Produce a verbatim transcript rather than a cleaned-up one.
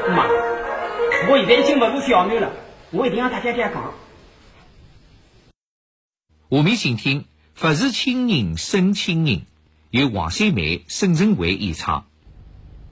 妈，我现在已经不是小囡了，我一定要大家家讲。 下面请听《不是亲人胜亲人》，由黄三梅、沈成伟演唱。